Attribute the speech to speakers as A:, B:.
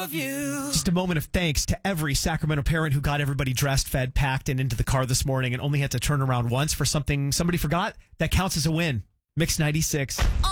A: of you.
B: Just a moment of thanks to every Sacramento parent who got everybody dressed, fed, packed, and into the car this morning and only had to turn around once for something somebody forgot. That counts as a win. Mix 96.